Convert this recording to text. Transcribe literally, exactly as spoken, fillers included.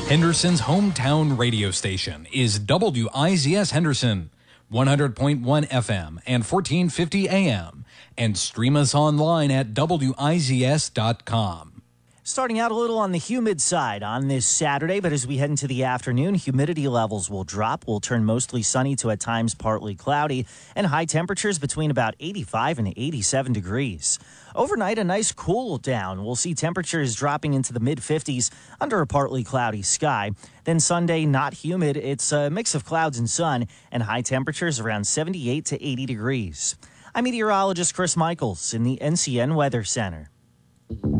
Henderson's hometown radio station is W I Z S Henderson, one hundred point one F M and fourteen fifty A M, and stream us online at W I Z S dot com. Starting out a little on the humid side on this Saturday, but as we head into the afternoon, humidity levels will drop. We'll turn mostly sunny to at times partly cloudy, and high temperatures between about eighty-five and eighty-seven degrees. Overnight, a nice cool down. We'll see temperatures dropping into the mid-fifties under a partly cloudy sky. Then Sunday, not humid. It's a mix of clouds and sun, and high temperatures around seventy-eight to eighty degrees. I'm meteorologist Chris Michaels in the N C N Weather Center.